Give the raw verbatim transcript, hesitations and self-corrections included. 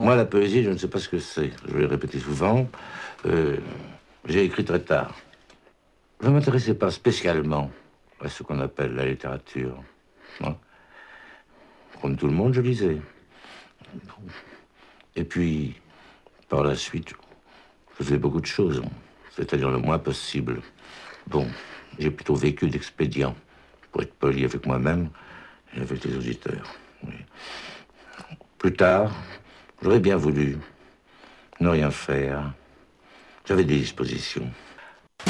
Moi, la poésie, je ne sais pas ce que c'est. Je l'ai répété souvent. Euh, j'ai écrit très tard. Je ne m'intéressais pas spécialement à ce qu'on appelle la littérature. Hein. Comme tout le monde, je lisais. Et puis, par la suite, je faisais beaucoup de choses, c'est-à-dire le moins possible. Bon, j'ai plutôt vécu d'expédients, pour être poli avec moi-même et avec les auditeurs. Oui. Plus tard, j'aurais bien voulu ne rien faire. J'avais des dispositions.